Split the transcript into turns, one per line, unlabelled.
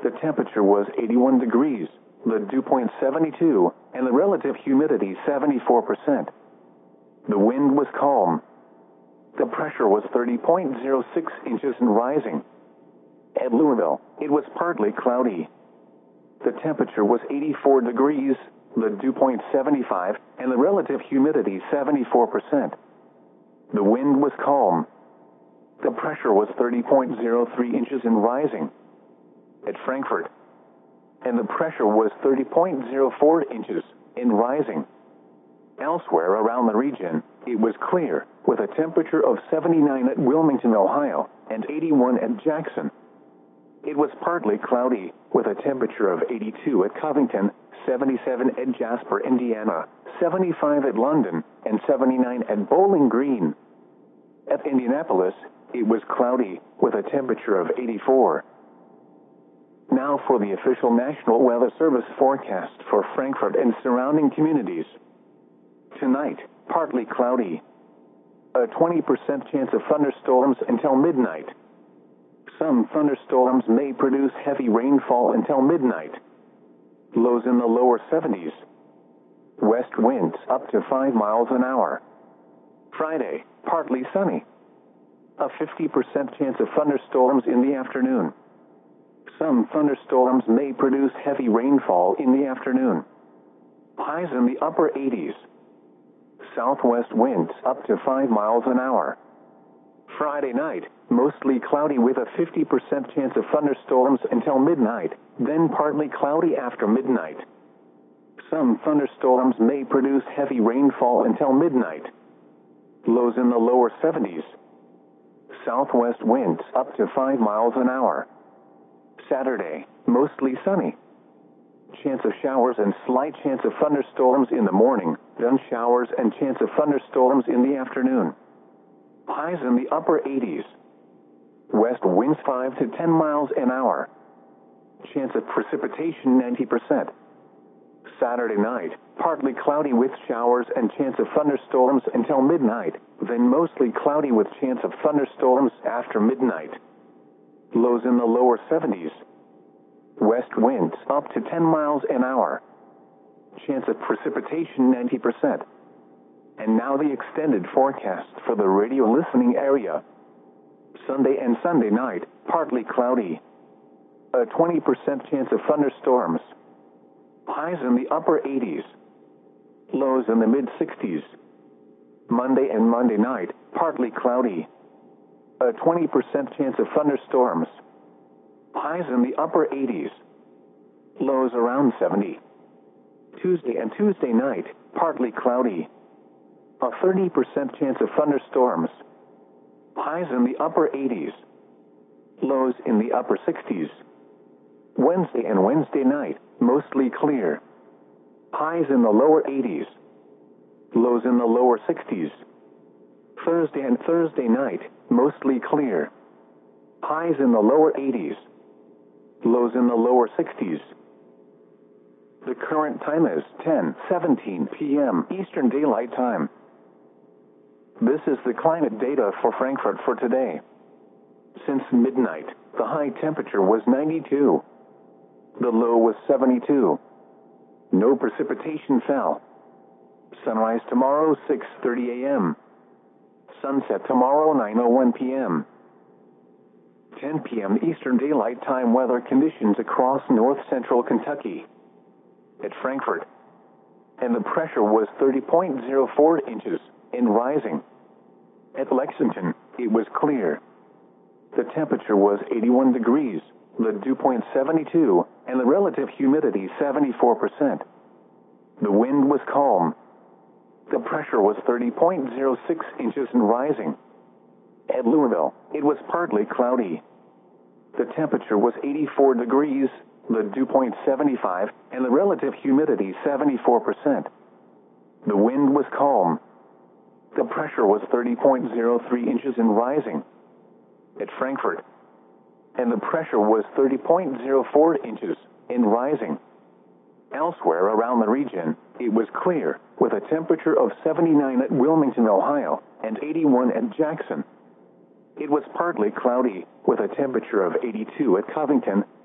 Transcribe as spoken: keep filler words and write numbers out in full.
The temperature was eighty-one degrees, the dew point seventy-two, and the relative humidity seventy-four percent. The wind was calm. The pressure was thirty point zero six inches and rising. At Louisville, it was partly cloudy. The temperature was eighty-four degrees, the dew point seventy-five, and the relative humidity seventy-four percent. The wind was calm. The pressure was thirty point zero three inches and rising. At Frankfurt, and the pressure was thirty point zero four inches and rising. Elsewhere around the region, it was clear, with a temperature of seventy-nine at Wilmington, Ohio, and eighty-one at Jackson. It was partly cloudy, with a temperature of eighty-two at Covington, seventy-seven at Jasper, Indiana, seventy-five at London, and seventy-nine at Bowling Green. At Indianapolis, it was cloudy, with a temperature of eighty-four. Now for the official National Weather Service forecast for Frankfurt and surrounding communities. Tonight, partly cloudy. A twenty percent chance of thunderstorms until midnight. Some thunderstorms may produce heavy rainfall until midnight. Lows in the lower seventies. West winds up to five miles an hour. Friday, partly sunny. A fifty percent chance of thunderstorms in the afternoon. Some thunderstorms may produce heavy rainfall in the afternoon. Highs in the upper eighties. Southwest winds up to five miles an hour. Friday night, mostly cloudy with a fifty percent chance of thunderstorms until midnight, then partly cloudy after midnight. Some thunderstorms may produce heavy rainfall until midnight. Lows in the lower seventies. Southwest winds up to five miles an hour. Saturday, mostly sunny. Chance of showers and slight chance of thunderstorms in the morning, then showers and chance of thunderstorms in the afternoon. Highs in the upper eighties. West winds five to ten miles an hour. Chance of precipitation ninety percent. Saturday night, partly cloudy with showers and chance of thunderstorms until midnight, then mostly cloudy with chance of thunderstorms after midnight. Lows in the lower seventies. West winds up to ten miles an hour. Chance of precipitation ninety percent. And now the extended forecast for the radio listening area. Sunday and Sunday night, partly cloudy. A twenty percent chance of thunderstorms. Highs in the upper eighties. Lows in the mid sixties. Monday and Monday night, partly cloudy. A twenty percent chance of thunderstorms. Highs in the upper eighties. Lows around seventy. Tuesday and Tuesday night, partly cloudy. A thirty percent chance of thunderstorms. Highs in the upper eighties. Lows in the upper sixties. Wednesday and Wednesday night, mostly clear. Highs in the lower eighties. Lows in the lower sixties. Thursday and Thursday night, mostly clear. Highs in the lower eighties. Lows in the lower sixties. The current time is ten seventeen p m Eastern Daylight Time. This is the climate data for Frankfurt for today. Since midnight, the high temperature was ninety-two. The low was seventy-two. No precipitation fell. Sunrise tomorrow six thirty a m Sunset tomorrow nine oh one p m ten p m Eastern Daylight Time weather conditions across north-central Kentucky. At Frankfurt, and the pressure was thirty point zero four inches and rising. At Lexington, it was clear. The temperature was eighty-one degrees, the dew point seventy-two, and the relative humidity seventy-four percent. The wind was calm. The pressure was thirty point zero six inches and rising. At Louisville, it was partly cloudy. The temperature was eighty-four degrees, the dew point seventy-five, and the relative humidity seventy-four percent. The wind was calm. The pressure was thirty point zero three inches and rising. At Frankfurt, and the pressure was thirty point zero four inches and rising. Elsewhere around the region, it was clear, with a temperature of seventy-nine at Wilmington, Ohio, and eighty-one at Jackson. It was partly cloudy, with a temperature of eighty-two at Covington,